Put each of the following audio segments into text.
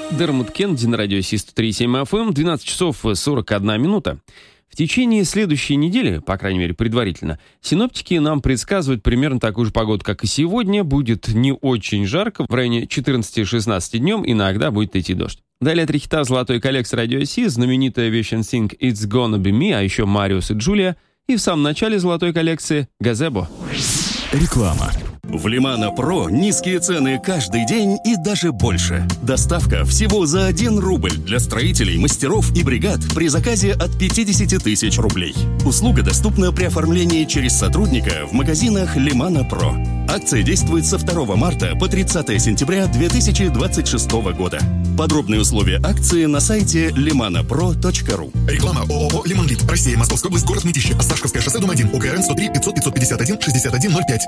Дермот Кеннеди на радио Си-103.7 FM, 12 часов 41 минута. В течение следующей недели, по крайней мере предварительно, синоптики нам предсказывают примерно такую же погоду, как и сегодня. Будет не очень жарко, в районе 14-16 днем, иногда будет идти дождь. Далее три хита золотой коллекции радио Си, знаменитая Wish and Sing It's Gonna Be Me, а еще Мариус и Джулия, и в самом начале золотой коллекции Газебо. Реклама. В Лимано Про низкие цены каждый день и даже больше. Доставка всего за 1 рубль для строителей, мастеров и бригад при заказе от 50 тысяч рублей. Услуга доступна при оформлении через сотрудника в магазинах Лимано Про. Акция действует со 2 марта по 30 сентября 2026 года. Подробные условия акции на сайте limanopro.ru. Реклама ООО «Лимонлит». Россия, Московская область, город Мытищи. Осташковское шоссе, дом 1. УКРН 103 500 551 6105.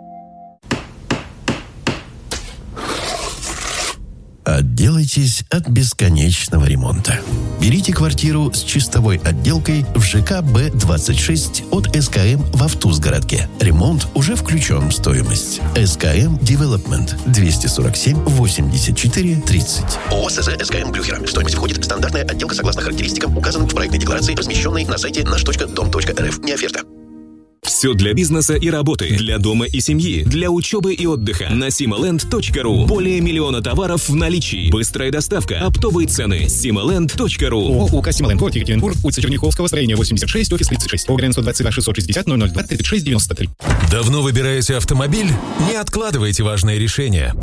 Отделайтесь от бесконечного ремонта. Берите квартиру с чистовой отделкой в ЖК Б-26 от СКМ в Автузгородке. Ремонт уже включен в стоимость. СКМ Development 247 84 30. ООО СЗ СКМ Блюхера. В стоимость входит стандартная отделка согласно характеристикам, указанным в проектной декларации, размещенной на сайте наш.дом.рф. Не оферта. Все для бизнеса и работы, для дома и семьи, для учебы и отдыха. На simaland.ru. Более 1 миллиона товаров в наличии. Быстрая доставка, оптовые цены. simaland.ru. ООО «Сималэнд», город Екатеринбург, улица Черняховского, строение 86, офис 36. ОГРН 122 660 002 36 93. Давно выбираете автомобиль? Не откладывайте важные решения.